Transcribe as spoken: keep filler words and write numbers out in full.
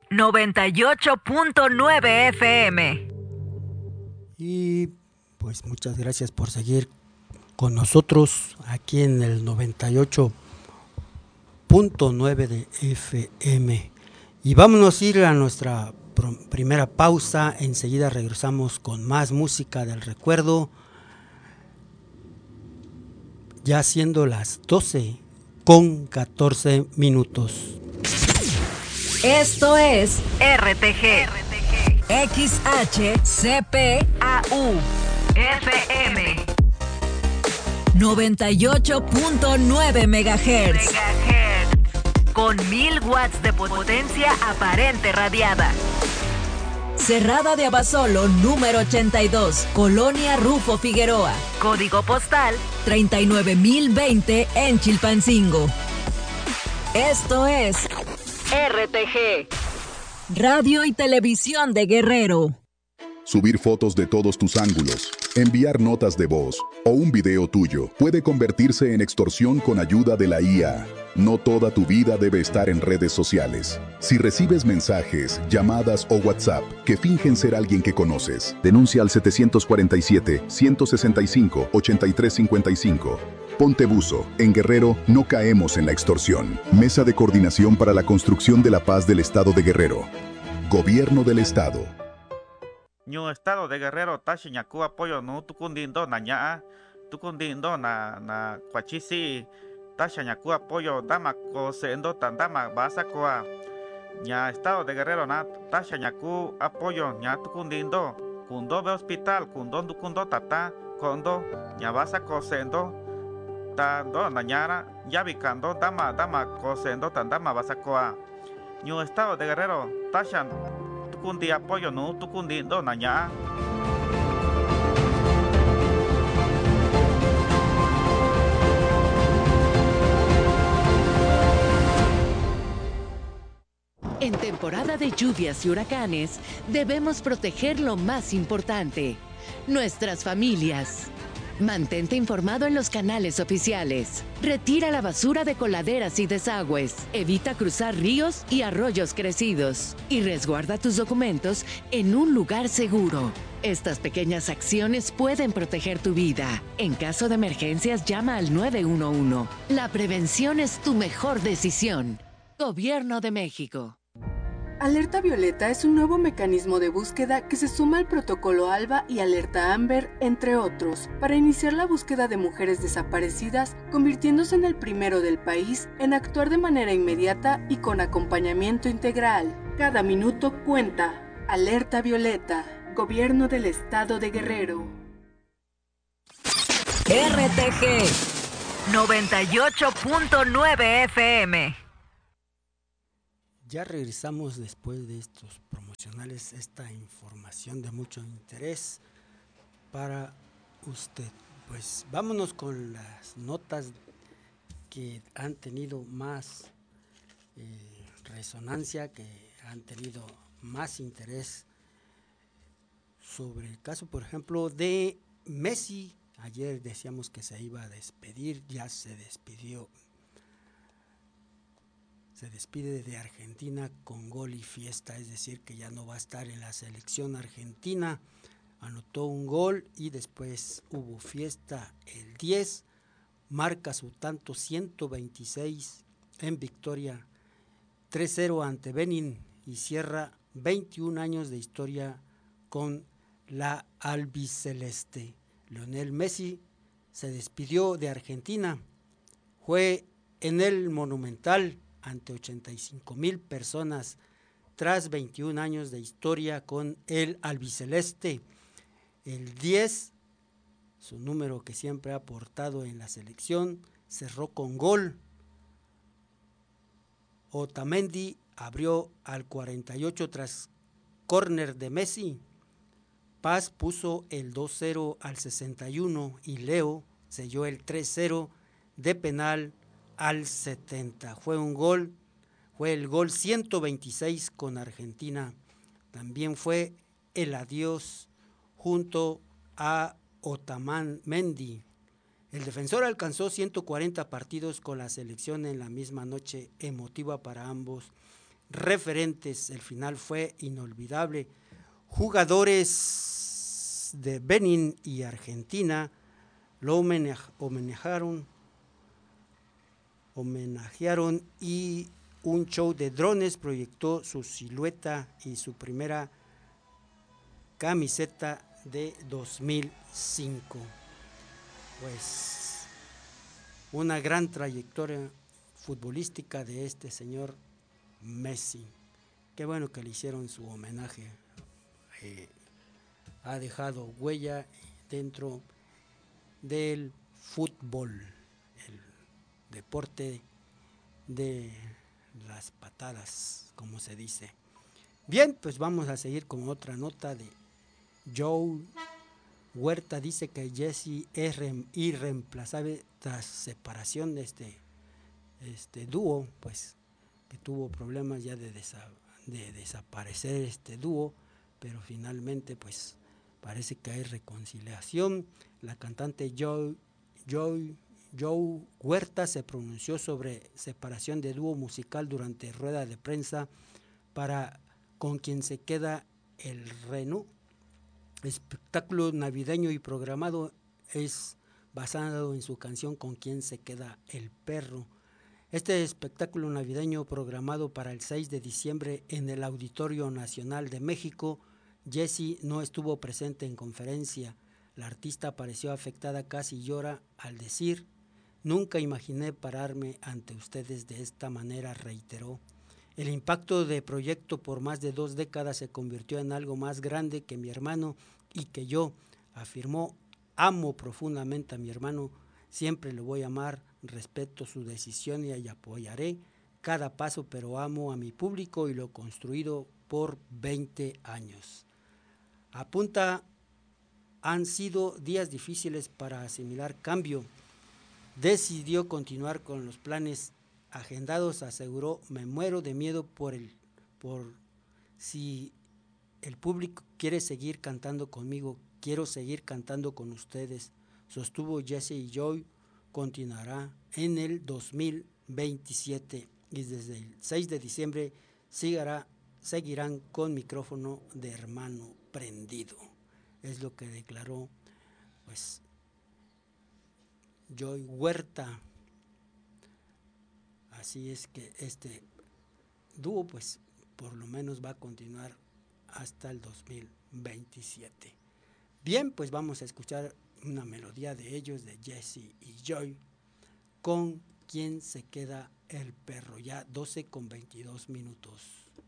noventa y ocho punto nueve F M. Y pues muchas gracias por seguir con nosotros aquí en el noventa y ocho punto nueve de F M. Y vámonos a ir a nuestra primera pausa. Enseguida regresamos con más música del recuerdo, ya siendo las doce con catorce minutos. Esto es R T G, X H C P A U F M noventa y ocho punto nueve megahertz, con mil watts de potencia aparente radiada. Cerrada de Abasolo, número ochenta y dos, Colonia Rufo Figueroa. Código postal treinta y nueve mil veinte en Chilpancingo. Esto es R T G, Radio y Televisión de Guerrero. Subir fotos de todos tus ángulos, enviar notas de voz o un video tuyo puede convertirse en extorsión con ayuda de la I A. No toda tu vida debe estar en redes sociales. Si recibes mensajes, llamadas o WhatsApp que fingen ser alguien que conoces, denuncia al setecientos cuarenta y siete, ciento sesenta y cinco, ochenta y tres cincuenta y cinco. Ponte buzo. En Guerrero no caemos en la extorsión. Mesa de Coordinación para la Construcción de la Paz del Estado de Guerrero. Gobierno del Estado. Ñu Estado de Guerrero tashi ñaku apoyo no tukundindo na ñaa tukundindo na na kwachisi tashi ñaku apoyo dama ko sendo tandama basa koa ña Estado de Guerrero na tashi ñaku apoyo ña tukundindo kundo be hospital kundo dukundo tata kondo ña basa ko sendo tando na ñara yabikando dama dama ko sendo tandama basa koa Ñu Estado de Guerrero tashi tukundi apoyo no tukundi do naña. En temporada de lluvias y huracanes, debemos proteger lo más importante, nuestras familias. Mantente informado en los canales oficiales. Retira la basura de coladeras y desagües. Evita cruzar ríos y arroyos crecidos. Y resguarda tus documentos en un lugar seguro. Estas pequeñas acciones pueden proteger tu vida. En caso de emergencias, llama al nueve uno uno. La prevención es tu mejor decisión. Gobierno de México. Alerta Violeta es un nuevo mecanismo de búsqueda que se suma al protocolo ALBA y Alerta Amber, entre otros, para iniciar la búsqueda de mujeres desaparecidas, convirtiéndose en el primero del país en actuar de manera inmediata y con acompañamiento integral. Cada minuto cuenta. Alerta Violeta, Gobierno del Estado de Guerrero. R T G noventa y ocho punto nueve F M. Ya regresamos después de estos promocionales, esta información de mucho interés para usted. Pues vámonos con las notas que han tenido más eh, resonancia, que han tenido más interés sobre el caso, por ejemplo, de Messi. Ayer decíamos que se iba a despedir, ya se despidió. Se despide de Argentina con gol y fiesta, es decir, que ya no va a estar en la selección argentina. Anotó un gol y después hubo fiesta. El diez marca su tanto ciento veintiséis en victoria tres cero ante Benin y cierra veintiún años de historia con la albiceleste. Lionel Messi se despidió de Argentina. Fue en el Monumental ante ochenta y cinco mil personas tras veintiún años de historia con el albiceleste. El diez, su número que siempre ha portado en la selección, cerró con gol. Otamendi abrió al cuarenta y ocho tras córner de Messi. Paz puso el dos cero al sesenta y uno y Leo selló el tres cero de penal al setenta. Fue un gol, fue el gol ciento veintiséis con Argentina. También fue el adiós junto a Otamendi. El defensor alcanzó ciento cuarenta partidos con la selección en la misma noche emotiva para ambos. referentes. El final fue inolvidable. Jugadores de Benin y Argentina lo homenajearon, homenajearon y un show de drones proyectó su silueta y su primera camiseta de dos mil cinco. Pues una gran trayectoria futbolística de este señor Messi. Qué bueno que le hicieron su homenaje. Eh, ha dejado huella dentro del fútbol, el deporte de las patadas, como se dice. Bien, pues vamos a seguir con otra nota de Joe Huerta. Dice que Jesse es irreemplazable tras separación de este, este dúo, pues que tuvo problemas ya de, desa, de desaparecer este dúo, pero finalmente pues parece que hay reconciliación. La cantante Joe, Joe, Joe Huerta se pronunció sobre separación de dúo musical durante rueda de prensa para Con quien se queda el Reno. Espectáculo navideño y programado es basado en su canción Con quien se queda el perro. Este espectáculo navideño programado para el seis de diciembre en el Auditorio Nacional de México, Jessie no estuvo presente en conferencia. La artista pareció afectada, casi llora al decir: nunca imaginé pararme ante ustedes de esta manera, reiteró. El impacto de proyecto por más de dos décadas se convirtió en algo más grande que mi hermano y que yo, afirmó. Amo profundamente a mi hermano, siempre lo voy a amar, respeto su decisión y apoyaré cada paso, pero amo a mi público y lo construido por veinte años. Apunta, han sido días difíciles para asimilar cambio. Decidió continuar con los planes agendados, aseguró. Me muero de miedo por el, por si el público quiere seguir cantando conmigo, quiero seguir cantando con ustedes, sostuvo Jesse, y Joy continuará en el dos mil veintisiete y desde el seis de diciembre seguirá, seguirán con micrófono de hermano prendido. Es lo que declaró pues Joy Huerta. Así es que este dúo pues por lo menos va a continuar hasta el dos mil veintisiete. Bien, pues vamos a escuchar una melodía de ellos, de Jesse y Joy, Con quien se queda el perro, ya doce con veintidós minutos.